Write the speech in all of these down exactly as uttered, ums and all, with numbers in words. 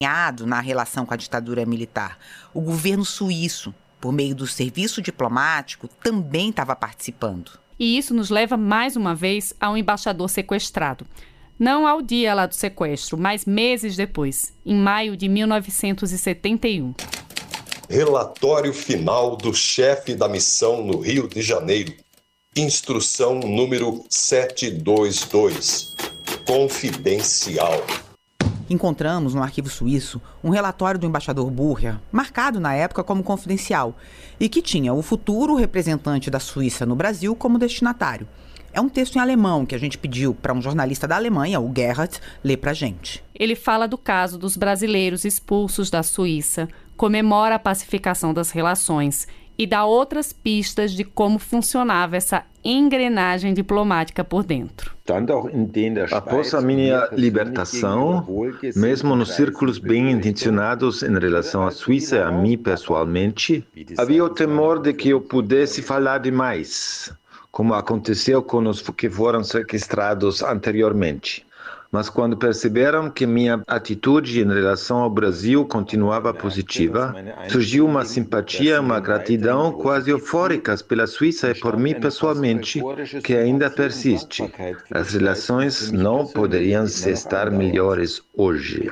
Na relação com a ditadura militar. O governo suíço, por meio do serviço diplomático, também estava participando. E isso nos leva mais uma vez ao embaixador sequestrado. Não ao dia lá do sequestro, mas meses depois, em maio de mil novecentos e setenta e um. Relatório final do chefe da missão no Rio de Janeiro. Instrução número setecentos e vinte e dois. Confidencial. Encontramos no arquivo suíço um relatório do embaixador Burger, marcado na época como confidencial, e que tinha o futuro representante da Suíça no Brasil como destinatário. É um texto em alemão que a gente pediu para um jornalista da Alemanha, o Gerhard, ler para a gente. Ele fala do caso dos brasileiros expulsos da Suíça, comemora a pacificação das relações e dá outras pistas de como funcionava essa engrenagem diplomática por dentro. Após a minha libertação, mesmo nos círculos bem intencionados em relação à Suíça e a mim pessoalmente, havia o temor de que eu pudesse falar demais, como aconteceu com os que foram sequestrados anteriormente. Mas quando perceberam que minha atitude em relação ao Brasil continuava positiva, surgiu uma simpatia, uma gratidão quase eufóricas pela Suíça e por mim pessoalmente, que ainda persiste. As relações não poderiam estar melhores hoje.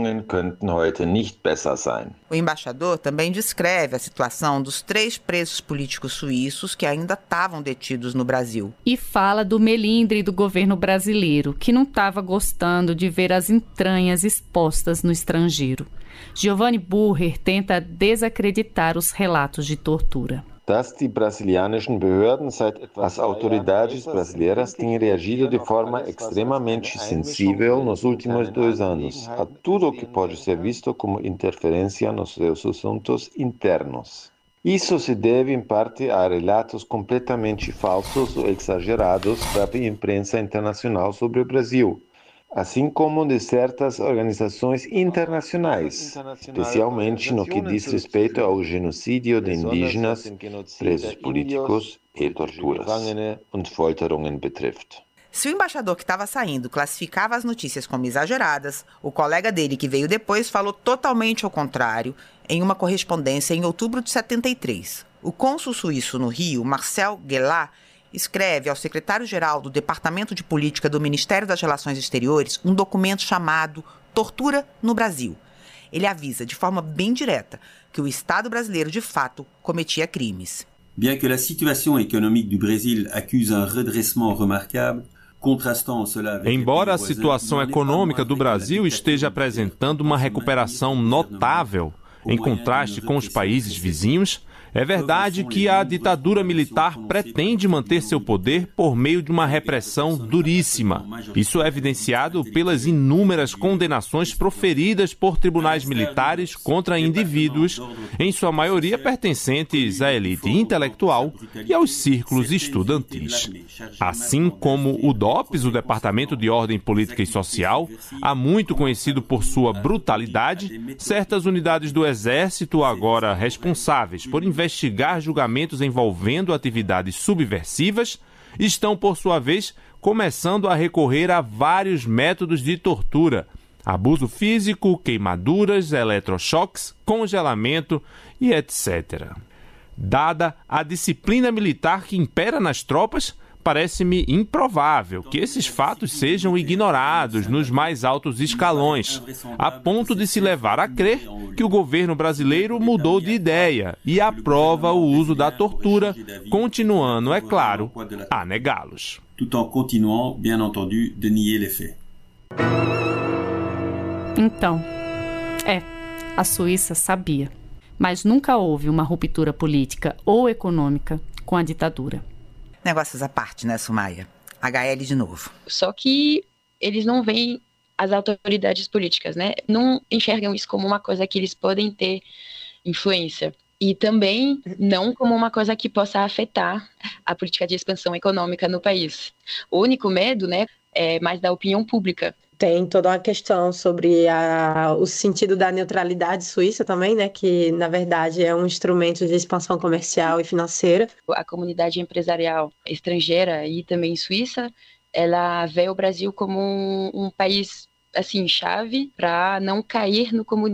O embaixador também descreve a situação dos três presos políticos suíços que ainda estavam detidos no Brasil. E fala do melindre do governo brasileiro, que não estava gostando de ver as entranhas expostas no estrangeiro. Giovanni Burger tenta desacreditar os relatos de tortura. As autoridades brasileiras têm reagido de forma extremamente sensível nos últimos dois anos a tudo o que pode ser visto como interferência nos seus assuntos internos. Isso se deve, em parte, a relatos completamente falsos ou exagerados da imprensa internacional sobre o Brasil, assim como de certas organizações internacionais, especialmente no que diz respeito ao genocídio de indígenas, presos políticos e torturas. Se o embaixador que estava saindo classificava as notícias como exageradas, o colega dele que veio depois falou totalmente ao contrário em uma correspondência em outubro de setenta e três. O cônsul suíço no Rio, Marcel Gellat, escreve ao secretário-geral do Departamento de Política do Ministério das Relações Exteriores um documento chamado Tortura no Brasil. Ele avisa de forma bem direta que o Estado brasileiro, de fato, cometia crimes. Bien que la situation économique du Brésil accuse un redressement remarquable, embora a situação econômica do Brasil esteja apresentando uma recuperação notável, em contraste com os países vizinhos, é verdade que a ditadura militar pretende manter seu poder por meio de uma repressão duríssima. Isso é evidenciado pelas inúmeras condenações proferidas por tribunais militares contra indivíduos, em sua maioria pertencentes à elite intelectual e aos círculos estudantis. Assim como o DOPS, o Departamento de Ordem Política e Social, há muito conhecido por sua brutalidade, certas unidades do Exército, agora responsáveis por investigar investigar julgamentos envolvendo atividades subversivas, estão, por sua vez, começando a recorrer a vários métodos de tortura, abuso físico, queimaduras, eletrochoques, congelamento e etcétera. Dada a disciplina militar que impera nas tropas, parece-me improvável que esses fatos sejam ignorados nos mais altos escalões, a ponto de se levar a crer que o governo brasileiro mudou de ideia e aprova o uso da tortura, continuando, é claro, a negá-los. Então, é, a Suíça sabia, mas nunca houve uma ruptura política ou econômica com a ditadura. Negócios à parte, né, Sumaia? H L de novo. Só que eles não veem as autoridades políticas, né? Não enxergam isso como uma coisa que eles podem ter influência. E também não como uma coisa que possa afetar a política de expansão econômica no país. O único medo, né, é mais da opinião pública. Tem toda uma questão sobre a, o sentido da neutralidade suíça também, né? Que, na verdade, é um instrumento de expansão comercial e financeira. A comunidade empresarial estrangeira e também suíça, ela vê o Brasil como um, um país assim, chave para não cair no comunismo